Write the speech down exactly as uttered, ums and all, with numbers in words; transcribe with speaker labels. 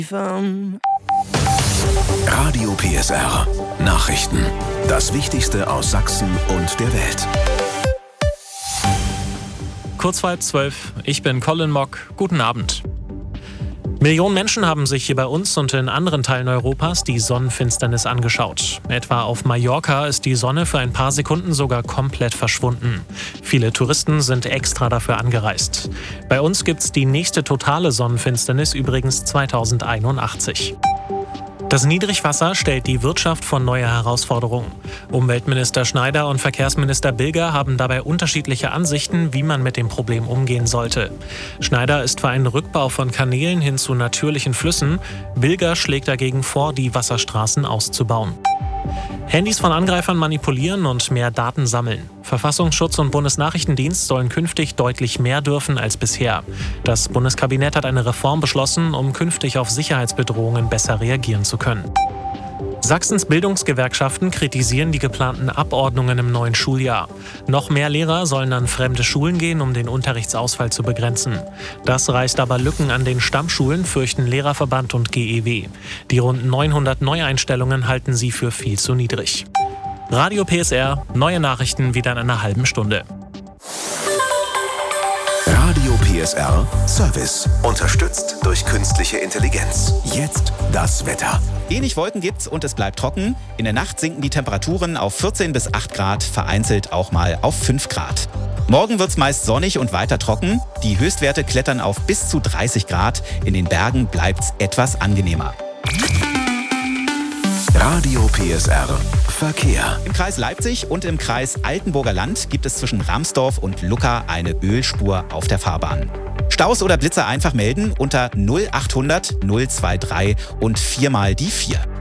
Speaker 1: Radio P S R. Nachrichten. Das Wichtigste aus Sachsen und der Welt.
Speaker 2: Kurz vor halb zwölf, ich bin Colin Mock. Guten Abend. Millionen Menschen haben sich hier bei uns und in anderen Teilen Europas die Sonnenfinsternis angeschaut. Etwa auf Mallorca ist die Sonne für ein paar Sekunden sogar komplett verschwunden. Viele Touristen sind extra dafür angereist. Bei uns gibt's die nächste totale Sonnenfinsternis übrigens zweitausendeinundachtzig. Das Niedrigwasser stellt die Wirtschaft vor neue Herausforderungen. Umweltminister Schneider und Verkehrsminister Bilger haben dabei unterschiedliche Ansichten, wie man mit dem Problem umgehen sollte. Schneider ist für einen Rückbau von Kanälen hin zu natürlichen Flüssen. Bilger schlägt dagegen vor, die Wasserstraßen auszubauen. Handys von Angreifern manipulieren und mehr Daten sammeln. Verfassungsschutz und Bundesnachrichtendienst sollen künftig deutlich mehr dürfen als bisher. Das Bundeskabinett hat eine Reform beschlossen, um künftig auf Sicherheitsbedrohungen besser reagieren zu können. Sachsens Bildungsgewerkschaften kritisieren die geplanten Abordnungen im neuen Schuljahr. Noch mehr Lehrer sollen an fremde Schulen gehen, um den Unterrichtsausfall zu begrenzen. Das reißt aber Lücken an den Stammschulen, fürchten Lehrerverband und G E W. Die rund neunhundert Neueinstellungen halten sie für viel zu niedrig. Radio P S R, neue Nachrichten wieder in einer halben Stunde.
Speaker 1: Radio P S R Service. Unterstützt durch künstliche Intelligenz. Jetzt das Wetter.
Speaker 3: Wenig Wolken gibt's und es bleibt trocken. In der Nacht sinken die Temperaturen auf vierzehn bis acht Grad, vereinzelt auch mal auf fünf Grad. Morgen wird's meist sonnig und weiter trocken. Die Höchstwerte klettern auf bis zu dreißig Grad. In den Bergen bleibt's etwas angenehmer.
Speaker 1: Radio P S R Verkehr.
Speaker 3: Im Kreis Leipzig und im Kreis Altenburger Land gibt es zwischen Ramsdorf und Lucca eine Ölspur auf der Fahrbahn. Staus oder Blitzer einfach melden unter null achthundert null drei drei und viermal die vier.